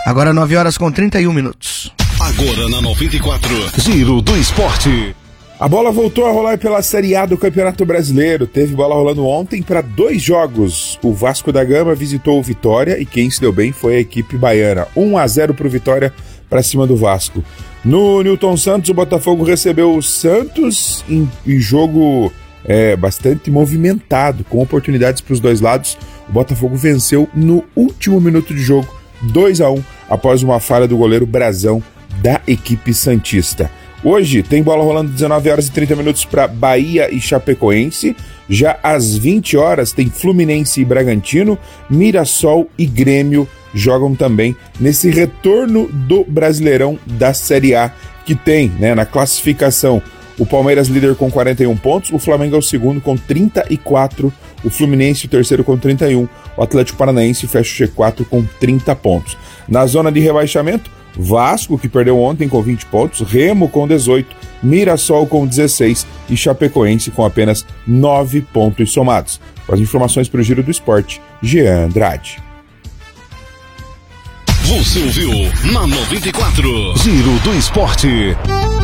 Agora 9h31. Agora na 94, Giro do Esporte. A bola voltou a rolar pela Série A do Campeonato Brasileiro. Teve bola rolando ontem para 2 jogos. O Vasco da Gama visitou o Vitória e quem se deu bem foi a equipe baiana. 1-0 para o Vitória para cima do Vasco. No Newton Santos, o Botafogo recebeu o Santos em jogo bastante movimentado, com oportunidades para os dois lados. O Botafogo venceu no último minuto de jogo, 2-1, após uma falha do goleiro Brazão da equipe santista. Hoje tem bola rolando 19h30 para Bahia e Chapecoense. Já às 20 horas tem Fluminense e Bragantino, Mirassol e Grêmio jogam também nesse retorno do Brasileirão da Série A, que tem, na classificação, o Palmeiras líder com 41 pontos, o Flamengo é o segundo com 34, o Fluminense o terceiro com 31, o Atlético Paranaense fecha o G4 com 30 pontos. Na zona de rebaixamento, Vasco, que perdeu ontem com 20 pontos, Remo com 18, Mirassol com 16 e Chapecoense com apenas 9 pontos somados. Com as informações para o Giro do Esporte, Jean Andrade. Você ouviu na 94, Giro do Esporte.